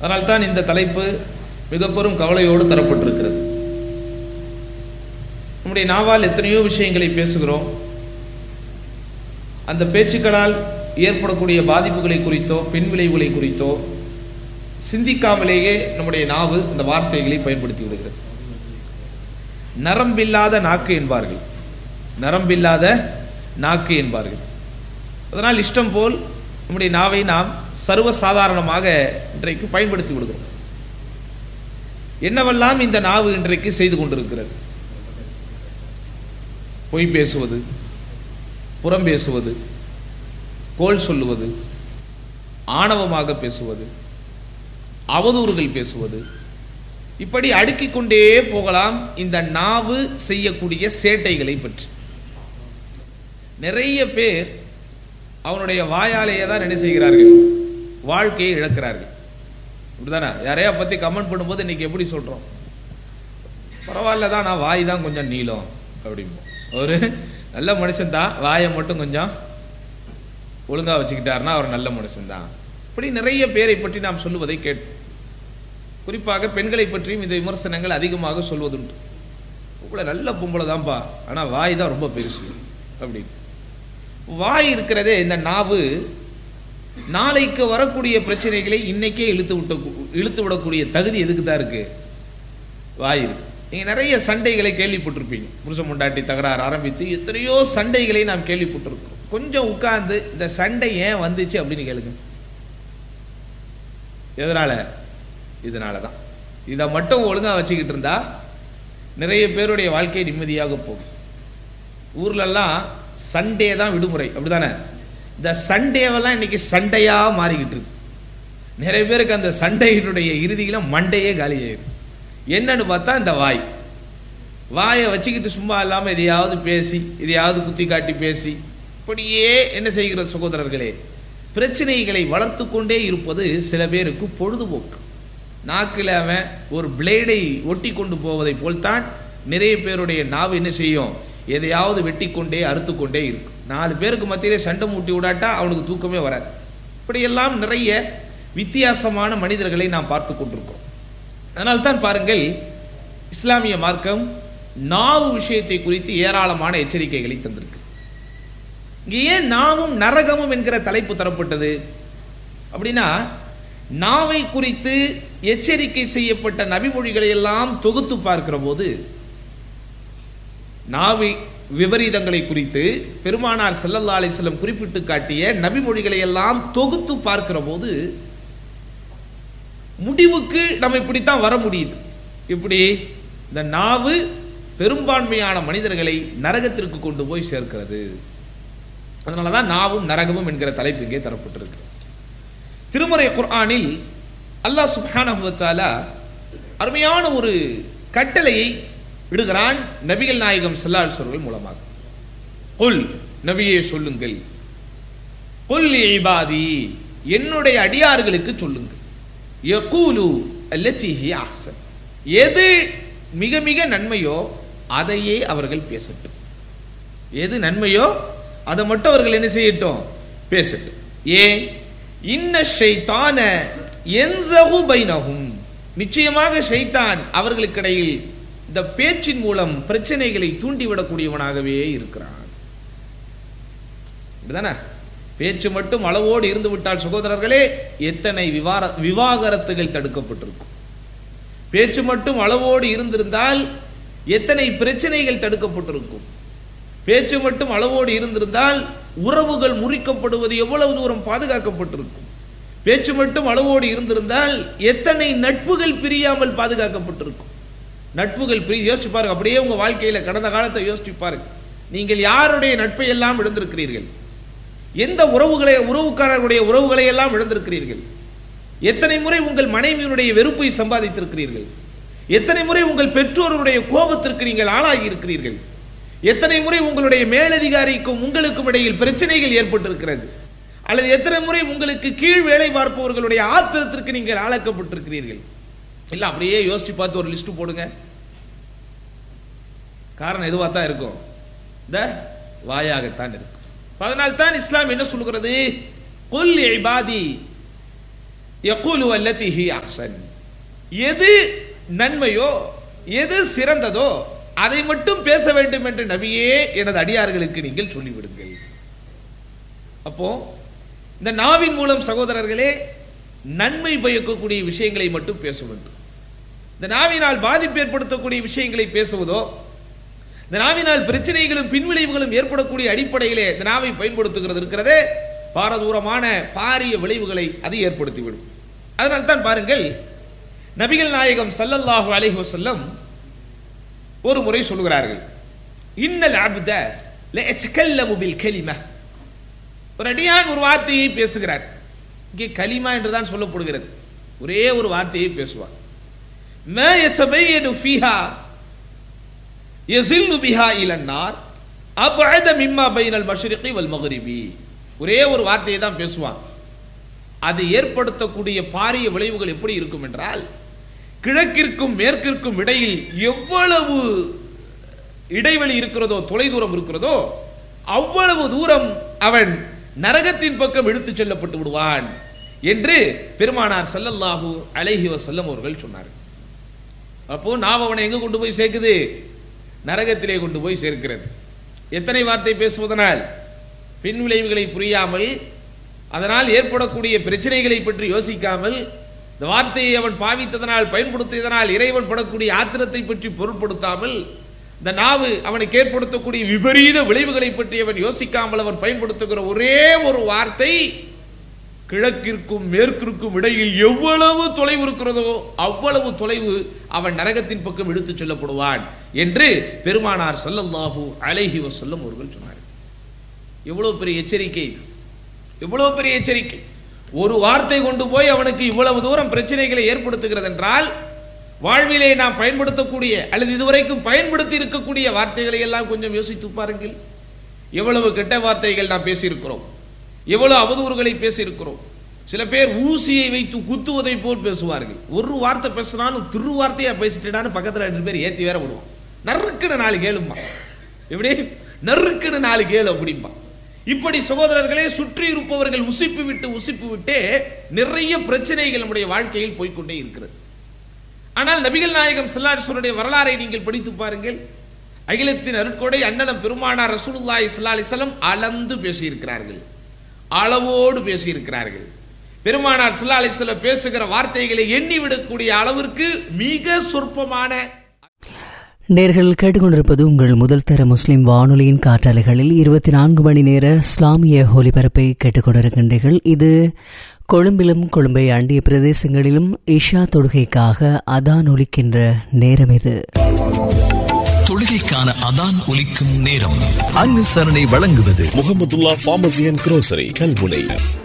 அதனால்தான் இந்த தலைப்பு மிக பெரும் கவலையோடு தரப்பட்டிருக்கிறது. நம்முடைய நாவால் எத்தனையோ விஷயங்களை பேசுகிறோம். அந்த பேச்சுக்களால் ஏற்படக்கூடிய பாதிப்புகளை குறித்தோ பின்விளைவுகளை குறித்தோ சிந்திக்காமலேயே நம்முடைய நாவு இந்த வார்த்தைகளை பயன்படுத்தி விடுகிறது. நரம்பில்லாத நாக்கு என்பார்கள், நரம்பில்லாத நாக்கு என்பார்கள். அதனால் இஷ்டம் போல் நம்முடைய நாவை நாம் சர்வசாதாரணமாக இன்றைக்கு பயன்படுத்தி விடுகிறோம். என்னவெல்லாம் இந்த நாவு இன்றைக்கு செய்து கொண்டிருக்கிறது. பொய் பேசுவது, புறம் பேசுவது, கோள் சொல்லுவது, ஆணவமாக பேசுவது, அவதூறுகள் பேசுவது, இப்படி அடுக்கிக் கொண்டே போகலாம். இந்த நாவு செய்யக்கூடிய சேட்டைகளை பற்றி நிறைய பேர் அவனுடைய வாயாலேயே தான் என்ன செய்கிறார்கள், வாழ்க்கையை இழக்கிறார்கள். இப்படிதானே? யாரையா பற்றி கமெண்ட் பண்ணும்போது இன்னைக்கு எப்படி சொல்கிறோம், பரவாயில்ல தான், நான் வாய் தான் கொஞ்சம் நீளம் அப்படிம்போம். ஒரு நல்ல மனுஷன் தான், வாயை மட்டும் கொஞ்சம் ஒழுங்காக வச்சுக்கிட்டாருன்னா அவர் நல்ல மனுஷன்தான். இப்படி நிறைய பேரை பற்றி நாம் சொல்லுவதை கேட்போம். குறிப்பாக பெண்களை பற்றியும் இந்த விமர்சனங்கள் அதிகமாக சொல்வதுண்டு. உங்களை நல்ல பொம்பளை தான்ப்பா, ஆனால் வாய் தான் ரொம்ப பெருசு அப்படின்னு. வாய் இருக்கிறதே, இந்த நாவு நாளைக்கு வரக்கூடிய பிரச்சனைகளை இன்னைக்கே இழுத்து விடக்கூடிய தகுதி எதுக்கு தான் இருக்கு? வாய் இருக்கு. நீங்கள் நிறைய சண்டைகளை கேள்விப்பட்டிருப்பீங்க. புருஷன் பொண்டாட்டி தகராறு ஆரம்பித்து எத்தனையோ சண்டைகளை நாம் கேள்விப்பட்டிருக்கோம். கொஞ்சம் உட்கார்ந்து இந்த சண்டை ஏன் வந்துச்சு அப்படின்னு கேளுங்க. எதனால? இதனால தான். இதை மட்டும் ஒழுங்காக வச்சுக்கிட்டு இருந்தா நிறைய பேருடைய வாழ்க்கை நிம்மதியாக போகும். ஊர்லெல்லாம் சண்டே தான் விடுமுறை, அப்படிதானே? இந்த சண்டேவெல்லாம் இன்னைக்கு சண்டையாக மாறிக்கிட்டு இருக்கு. நிறைய பேருக்கு அந்த சண்டையினுடைய இறுதியில் மண்டையே காலியாயிருக்கு. என்னன்னு பார்த்தா இந்த வாயை வச்சுக்கிட்டு சும்மா இல்லாமல் எதையாவது பேசி, எதையாவது குத்தி காட்டி பேசி, இப்படியே என்ன செய்கிற சகோதரர்களே, பிரச்சனைகளை வளர்த்து கொண்டே இருப்பது சில பேருக்கு பொழுதுபோக்கு. நாக்கில் அவன் ஒரு பிளேடை ஒட்டி கொண்டு போவதை போல்தான் நிறைய பேருடைய நாவு என்ன செய்யும், எதையாவது வெட்டி கொண்டே அறுத்து கொண்டே இருக்கும். 4 பேருக்கு மத்தியிலே சண்டை மூட்டி விடாட்டா அவனுக்கு தூக்கமே வராது. இப்படியெல்லாம் நிறைய வித்தியாசமான மனிதர்களை நாம் பார்த்து கொண்டிருக்கோம். அதனால்தான் பாருங்கள், இஸ்லாமிய மார்க்கம் நாவு விஷயத்தை குறித்து ஏராளமான எச்சரிக்கைகளை தந்திருக்கு. இங்கே ஏன் நாவும் நரகமும் என்கிற தலைப்பு தரப்பட்டது அப்படின்னா, நாவை குறித்து எச்சரிக்கை செய்யப்பட்ட நபிமொழிகளை எல்லாம் தொகுத்து பார்க்கிற போது, நாவி விபரீதங்களை குறித்து பெருமானார் ஸல்லல்லாஹு அலைஹி வஸல்லம் குறிப்பிட்டு காட்டிய நபிமொழிகளை எல்லாம் தொகுத்து பார்க்கிற போது முடிவுக்கு நம்ம இப்படித்தான் வர முடியுது. இப்படி இந்த நாவு பெரும்பான்மையான மனிதர்களை நரகத்திற்கு கொண்டு போய் சேர்க்கிறது. அதனாலதான் நாவும் நரகமும் என்கிற தலைப்பு இங்கே தரப்பட்டிருக்கு. திருமறை குர்ஆனில் அல்லாஹ் சுப்ஹானஹு வ தஆலா அருமையான ஒரு கட்டளையை விடுகிறான் நபிகள் நாயகம் ஸல்லல்லாஹு அலைஹி வஸல்லம் மூலமாக. குல், நபியே சொல்லுங்கள், குல் இபாதி, என்னுடைய அடியார்களுக்கு சொல்லுங்கள், யகூலு அல்லதி ஹிய அஹ்சன், எது மிக மிக நன்மையோ அதையே அவர்கள் பேசட்டும். எது நன்மையோ அதை மட்டும் அவர்கள் என்ன செய்யட்டும், பேசட்டும். ஏன்? இன்ன ஷைத்தான யன்ஸகு பைனஹும், நிச்சயமாக ஷைத்தான் அவர்களுக்கிடையில் இந்த பேச்சின் மூலம் பிரச்சனைகளை தூண்டிவிடக்கூடியவனாகவே இருக்கிறான். இப்படிதானே? பேச்சு மட்டும் அளவோடு இருந்து விட்டால் சகோதரர்களே, எத்தனை விவாகரத்துகள் தடுக்கப்பட்டிருக்கும். பேச்சு மட்டும் அளவோடு இருந்திருந்தால் எத்தனை பிரச்சனைகள் தடுக்கப்பட்டிருக்கும். பேச்சு மட்டும் அளவோடு இருந்திருந்தால் உறவுகள் முறிக்கப்படுவது எவ்வளவு தூரம் பாதுகாக்கப்பட்டிருக்கும். பேச்சு மட்டும் அளவோடு இருந்திருந்தால் எத்தனை நட்புகள் பிரியாமல் பாதுகாக்கப்பட்டிருக்கும். நட்புகள் யோசிச்சு பாருங்க. அப்படியே உங்க வாழ்க்கையில கடந்த காலத்தை யோசிச்சு பாருங்க. நீங்கள் யாருடைய நட்பை எல்லாம் இழந்திருக்கிறீர்கள்? எந்த உறவுக்காரர்களுடைய உறவுகளை எல்லாம் இழந்திருக்கிறீர்கள்? எத்தனை முறை உங்கள் மனைவியினுடைய வெறுப்பை சம்பாதித்திருக்கிறீர்கள்? எத்தனை முறை உங்கள் பெற்றோருடைய கோபத்திற்கு நீங்கள் ஆளாகி இருக்கிறீர்கள்? எத்தனை முறை உங்களுடைய மேலதிகாரிக்கும் உங்களுக்கும் இடையில் பிரச்சனைகள் ஏற்பட்டிருக்கிறது? அல்லது எத்தனை முறை உங்களுக்கு கீழ் வேலை பார்ப்பவர்களுடைய ஆத்திரத்திற்கு நீங்கள் ஆளாக்கப்பட்டிருக்கிறீர்கள்? இல்லை, அப்படியே யோசிச்சு பார்த்து ஒரு லிஸ்ட் போடுங்க. காரணம் எதுவாக தான் இருக்கும், இந்த வாயாகத்தான் இருக்கும். அதனால் தான் இஸ்லாம் என்ன சொல்கிறது, குல் இபாதி, யகூலு அல்லதி ஹி அஹ்சன், எது நன்மையோ எது சிறந்ததோ அதை மட்டும் பேச வேண்டும் என்று நபியே எனது அடியார்களுக்கு நீங்கள் சொல்லிவிடுங்கள். அப்போ இந்த நாவின் மூலம் சகோதரர்களே நன்மை பயக்கக்கூடிய விஷயங்களை மட்டும் பேச வேண்டும். இந்த நாவினால் பாதிப்பு ஏற்படுத்தக்கூடிய விஷயங்களை பேசுவதோ, இந்த நாவினால் பிரச்சனைகளும் பின்விளைவுகளும் ஏற்படக்கூடிய அடிப்படையிலே இந்த நாவை பயன்படுத்துகிறது இருக்கிறதே, பாரதூரமான பாரிய விளைவுகளை அது ஏற்படுத்திவிடும். அதனால்தான் பாருங்கள், நபிகள் நாயகம் ஸல்லல்லாஹு அலைஹி வஸல்லம் ஒரு முறை சொல்கிறார்கள், இன்னல் அப்த லயதகல்லமு பில் கலிமா. ஒரு அடியான் ஒரு வார்த்தையை பேசுகிறார். இங்கே கலிமா என்றுதான் சொல்லப்படுகிறது. ஒரே ஒரு வார்த்தையை பேசுவார். மா யதபையனு ஃபீஹா யஸில்லு பிஹா இலன்னார் அபஅத மிம்மா பைனல் மஷ்ரிகி வல் மக்ரிபி. ஒரே ஒரு வார்த்தையை தான் பேசுவான். அது ஏற்படுத்தக்கூடிய பாரிய விளைவுகள் எப்படி இருக்கும் என்றால், கிழக்கிற்கும் மேற்கிற்கும் இடையில் எவ்வளவு இடைவெளி இருக்கிறதோ, தொலைதூரம் இருக்கிறதோ, அவ்வளவு தூரம் அவன் நரகத்தின் பக்கம் இழுத்துச் செல்லப்பட்டு விடுவான் என்று பெருமானார் ஸல்லல்லாஹு அலைஹி வஸல்லம் அவர்கள் சொன்னார்கள். அப்போ நாம் அவனை எங்க கொண்டு போய் சேர்க்குது? நரகத்திலே கொண்டு போய் சேர்க்கிறது. எத்தனை வார்த்தை பேசுவதனால்? பின் விளைவுகளை புரியாமல், அதனால் ஏற்படக்கூடிய பிரச்சனைகளை பற்றி யோசிக்காமல், இந்த வார்த்தையை அவன் பாவித்ததனால், பயன்படுத்தியதனால் இறைவன் படக்கூடிய ஆத்திரத்தை பற்றி பொருட்படுத்தாமல், இந்த நாவு அவனுக்கு ஏற்படுத்தக்கூடிய விபரீத விளைவுகளை பற்றி அவன் யோசிக்காமல் அவன் பயன்படுத்துகிற ஒரே ஒரு வார்த்தை, கிழக்கிற்கும் மேற்கிற்கும் இடையில் எவ்வளவு தொலைவு இருக்கிறதோ அவ்வளவு தொலைவு அவன் நரகத்தின் பக்கம் இழுத்துச் செல்லப்படுவான் என்று பெருமானார் ஸல்லல்லாஹு அலைஹி வஸல்லம் அவர்கள் சொன்னார்கள். எவ்வளவு பெரிய எச்சரிக்கை இது! எவ்வளவு பெரிய எச்சரிக்கை! ஒரு வார்த்தை கொண்டு போய் அவனுக்கு இவ்வளவு தூரம் பிரச்சனைகளை ஏற்படுத்துகிறது என்றால், வாழ்விலே நாம் பயன்படுத்தக்கூடிய அல்லது இதுவரைக்கும் பயன்படுத்தி இருக்கக்கூடிய வார்த்தைகளை எல்லாம் கொஞ்சம் யோசித்து பாருங்கள். எவ்வளவு கெட்ட வார்த்தைகள் நாம் பேசியிருக்கிறோம், எவ்வளவு அவதூறுகளை பேசியிருக்கிறோம். சில பேர் ஊசியை வைத்து குத்துவதை போல் பேசுவார்கள். ஒரு வார்த்தை பேசினாலும் திருவார்த்தையா பேசிட்டான்னு பக்கத்தில் 2 பேர் ஏற்றி வேற விடுவான். நறுக்குன்னு 4 கேளும்பா, எப்படி நறுக்குன்னு 4 கேளு அப்படிம்பா. இப்படி சகோதரர்களே சுற்றி இருப்பவர்கள் உசிப்பு விட்டு நிறைய பிரச்சனைகள் நம்முடைய வாழ்க்கையில் போய்கொண்டே இருக்கிறது. ஆனால் நபிகள் நாயகம் ஸல்லல்லாஹு அலைஹி வஸல்லம் வரலாறை நீங்கள் படித்து பாருங்கள். அகிலத்தின் அருட்கொடை அண்ணலம் பெருமானார் ரசூலுல்லாஹி ஸல்லல்லாஹு அலைஹி வஸல்லம் அளந்து பேசியிருக்கிறார்கள், அளவோடு பேசியிருக்கிறார்கள். பெருமானார் ஸல்லல்லாஹு அலைஹி வஸல்லம் பேசுகிற வார்த்தைகளை எண்ணிவிடக்கூடிய அளவிற்கு மிக சொற்பமான. நேர்கள் கேட்டுக்கொண்டிருப்பது உங்கள் முதல் தர முஸ்லிம் வானொலியின் காற்றலைகளில் 24 மணி நேர இஸ்லாமிய ஒலிபரப்பை கேட்டுக்கொண்டிருக்கின்றீர்கள். இது கொழும்பிலும் கொழும்பை அண்டிய பிரதேசங்களிலும் இஷா தொழுகைக்காக அதான் ஒலிக்கின்ற நேரம். இது தொழுகைக்கான அதான் ஒலிக்கும் நேரம். அனுசரணை வழங்குவது முஹம்மதுல்லாஹ் ஃபார்மசி அண்ட் குரோசரி கல்முனை.